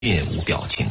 面无表情。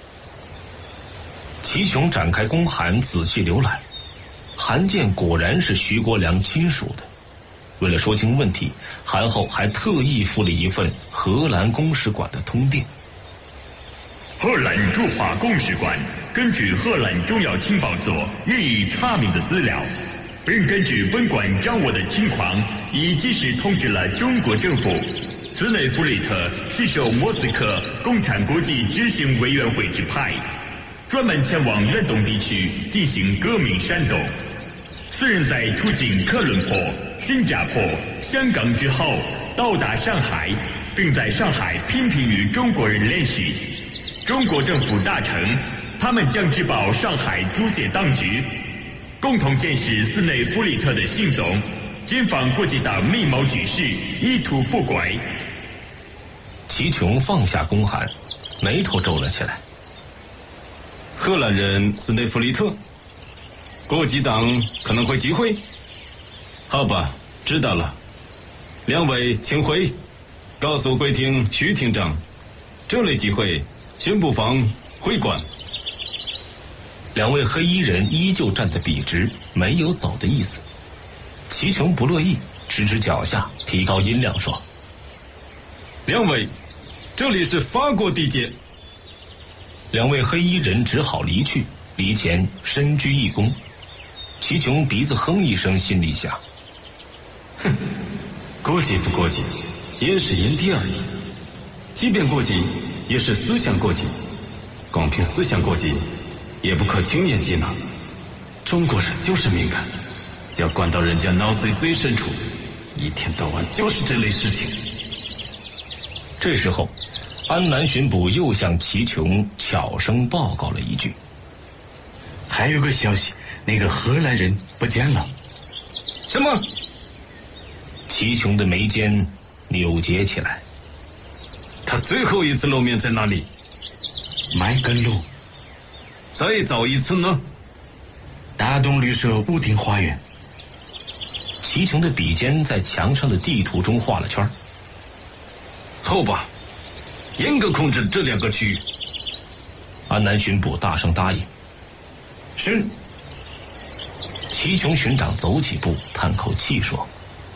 齐琼展开公函，仔细浏览，函件果然是徐国良亲属的。为了说清问题，函后还特意附了一份荷兰公使馆的通电。 荷兰驻华公使馆根据荷兰重要情报所予以查明的资料，并根据本馆掌握的情况，已及时通知了中国政府，斯内弗里特是受莫斯科共产国际执行委员会指派，专门前往远东地区进行革命煽动。此人在途经科伦坡、新加坡、香港之后，到达上海，并在上海频频与中国人联系。中国政府达成，他们将指报上海租界当局，共同监视斯内弗里特的行踪，谨防国际党密谋举事，意图不轨。 齐琼放下公函，眉头皱了起来。 荷兰人斯内弗里特，国际党可能会集会。好吧，知道了。两位请回，告诉贵厅徐厅长，这类集会宣不妨回馆。 两位黑衣人依旧站得笔直，没有走的意思。齐琼不乐意，指指脚下，提高音量说： 两位，这里是法国地界。 两位黑衣人只好离去，离前深鞠一躬。齐琼鼻子哼一声，心里想： 哼，国际不国际，也是因地而异。即便国际，也是思想国际，光凭思想国际，也不可轻言接纳。中国人就是敏感，要灌到人家脑髓最深处，一天到晚就是这类事情。 这时候，安南巡捕又向齐琼悄声报告了一句： 还有个消息，那个荷兰人不见了。 什么？ 齐琼的眉间扭结起来。 他最后一次露面在哪里？ 麦根路。 再早一次呢？ 大东旅社舞厅花园。 齐琼的笔尖在墙上的地图中画了圈。 好吧，严格控制这两个区域。 安南巡捕大声答应。 是。 齐琼巡长走几步，叹口气说：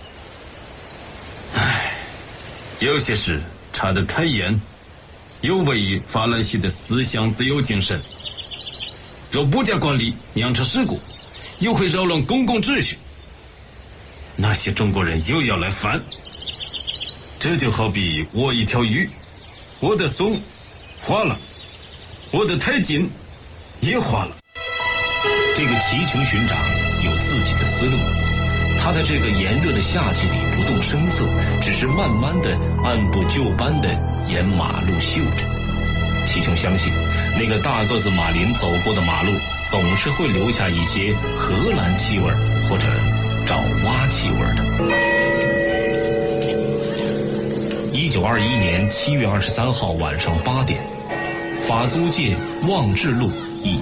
唉，有些事查得太严，有违于法兰西的思想自由精神。若不加管理，酿成事故，又会扰乱公共秩序。那些中国人又要来烦。这就好比我一条鱼，我的松化了，我的太紧也化了。 这个齐琼巡长有自己的思路，他在这个炎热的夏季里不动声色，只是慢慢的按部就班的沿马路嗅着。齐琼相信，那个大个子马林走过的马路总是会留下一些荷兰气味或者爪哇气味的。1921年7月23号晚上8点，法租界望志路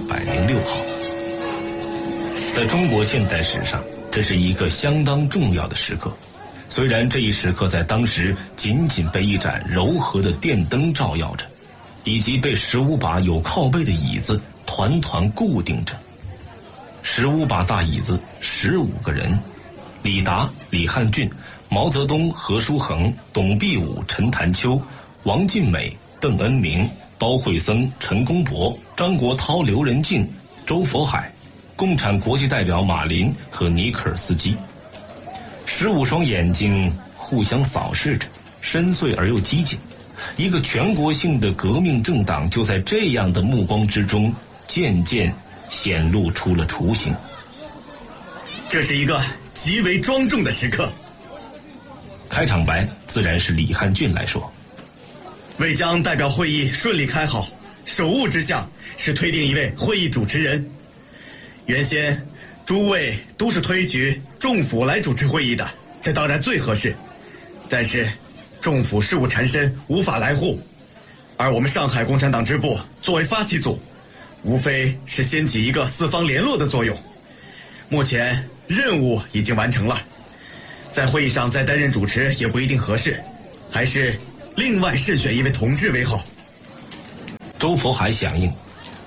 106号。在中国现代史上，这是一个相当重要的时刻。虽然这一时刻在当时仅仅被一盏柔和的电灯照耀着，以及被15把有靠背的椅子团团固定着。15把大椅子，15个人：李达、李汉俊、毛泽东、何书衡、董必武、陈潭秋、王尽美、邓恩铭、包惠僧、陈公博、张国焘、刘仁静、周佛海，共产国际代表马林和尼克尔斯基。15双眼睛互相扫视着，深邃而又激进。一个全国性的革命政党就在这样的目光之中渐渐显露出了雏形。 这是一个极为庄重的时刻。 开场白自然是李汉俊来说。 为将代表会议顺利开好，首务之项是推定一位会议主持人。原先诸位都是推举众府来主持会议的，这当然最合适。但是众府事务缠身，无法来沪，而我们上海共产党支部作为发起组，无非是掀起一个四方联络的作用。目前任务已经完成了，在会议上再担任主持也不一定合适，还是另外慎选一位同志为好。 周佛海响应：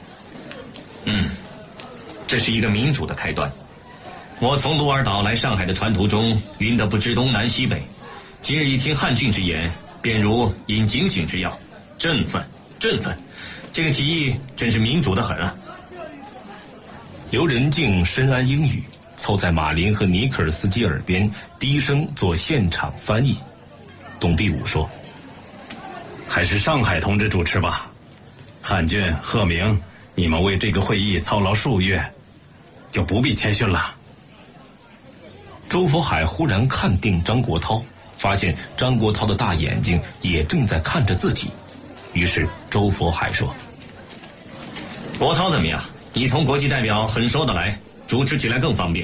这是一个民主的开端。我从鹿儿岛来上海的船途中，晕得不知东南西北。今日一听汉俊之言，便如饮警醒之药，振奋，振奋。这个提议真是民主的很啊！ 刘仁静深谙英语，凑在马林和尼克尔斯基耳边低声做现场翻译。董必武说：“ 还是上海同志主持吧。汉俊、贺明，你们为这个会议操劳数月，就不必谦逊了。” 周佛海忽然看定张国焘，发现张国焘的大眼睛也正在看着自己，于是周佛海说：“ 国焘怎么样？你同国际代表很说得来，主持起来更方便。”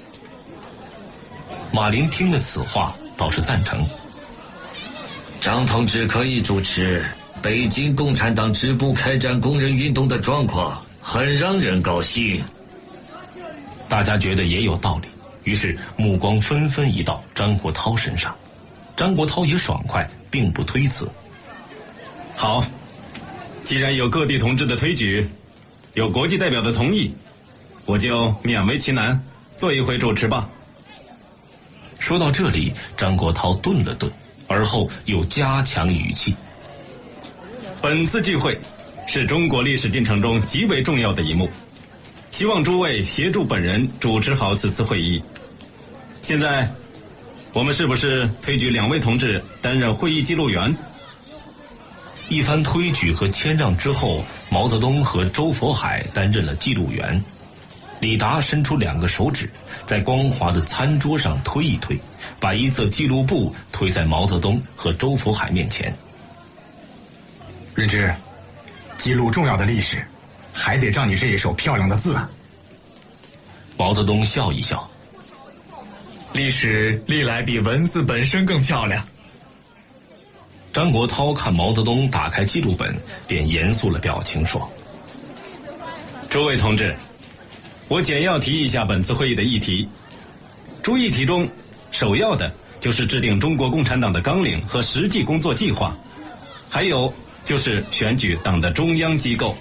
马林听了此话，倒是赞成。 张同志可以主持。北京共产党支部开展工人运动的状况很让人高兴。 大家觉得也有道理，于是目光纷纷移到张国焘身上。张国焘也爽快，并不推辞。 好，既然有各地同志的推举，有国际代表的同意，我就勉为其难，做一回主持吧。 说到这里，张国焘顿了顿，而后又加强语气： 本次聚会是中国历史进程中极为重要的一幕，希望诸位协助本人主持好此次会议。现在我们是不是推举2位同志担任会议记录员？ 一番推举和谦让之后，毛泽东和周佛海担任了记录员。李达伸出2个手指，在光滑的餐桌上推一推，把一侧记录簿推在毛泽东和周佛海面前。 润之，记录重要的历史，还得仗你这一手漂亮的字啊。 毛泽东笑一笑： 历史历来比文字本身更漂亮。 张国焘看毛泽东打开记录本，便严肃了表情说： 诸位同志，我简要提一下本次会议的议题。诸议题中，首要的就是制定中国共产党的纲领和实际工作计划，还有就是选举党的中央机构。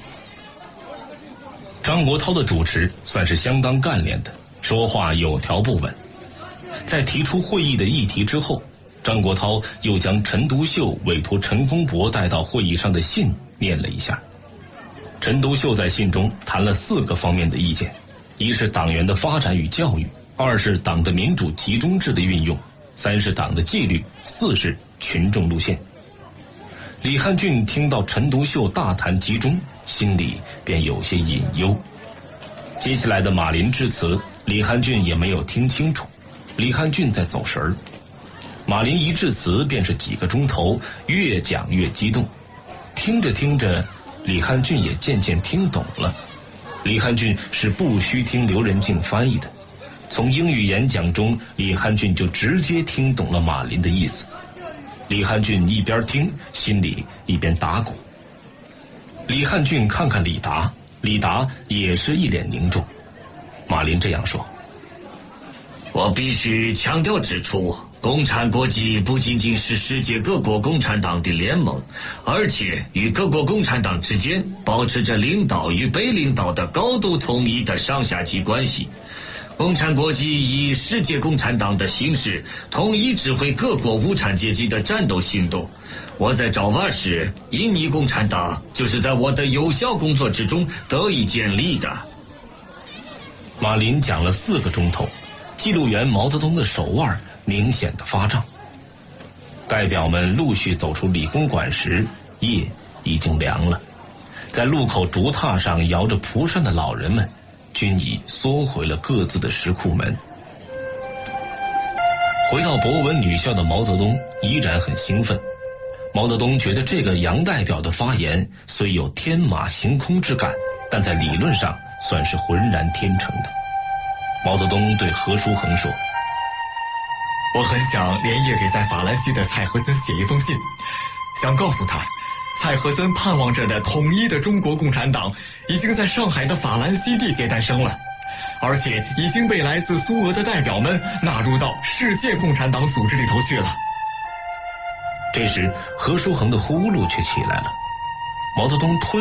张国焘的主持算是相当干练的，说话有条不紊。在提出会议的议题之后，张国焘又将陈独秀委托陈公博带到会议上的信念了一下。陈独秀在信中谈了4个方面的意见：一是党员的发展与教育，2是党的民主集中制的运用，3是党的纪律，4是群众路线。李汉俊听到陈独秀大谈集中，心里便有些隐忧。接下来的马林致辞，李汉俊也没有听清楚，李汉俊在走神儿。马林一致辞便是几个钟头，越讲越激动。听着听着，李汉俊也渐渐听懂了。李汉俊是不需听刘仁静翻译的，从英语演讲中，李汉俊就直接听懂了马林的意思。李汉俊一边听，心里一边打鼓。李汉俊看看李达，李达也是一脸凝重。马林这样说： 我必须强调指出，共产国际不仅仅是世界各国共产党的联盟，而且与各国共产党之间保持着领导与被领导的高度统一的上下级关系。共产国际以世界共产党的形式统一指挥各国无产阶级的战斗行动。我在爪哇时，印尼共产党就是在我的有效工作之中得以建立的。 马林讲了4个钟头，记录员毛泽东的手腕明显的发胀。代表们陆续走出理工馆时，夜已经凉了。在路口竹榻上摇着蒲扇的老人们，均已缩回了各自的石库门。回到博文女校的毛泽东依然很兴奋。毛泽东觉得这个杨代表的发言虽有天马行空之感，但在理论上算是浑然天成的。毛泽东对何叔衡说： 我很想连夜给在法兰西的蔡和森写一封信，想告诉他，蔡和森盼望着的统一的中国共产党已经在上海的法兰西地界诞生了，而且已经被来自苏俄的代表们纳入到世界共产党组织里头去了。 这时何叔衡的呼噜却起来了。毛泽东推